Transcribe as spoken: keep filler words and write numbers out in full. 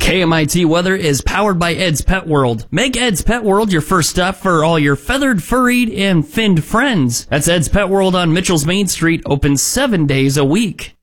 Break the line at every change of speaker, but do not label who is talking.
K M I T weather is powered by Ed's Pet World. Make Ed's Pet World your first stop for all your feathered, furried, and finned friends. That's Ed's Pet World on Mitchell's Main Street, open seven days a week.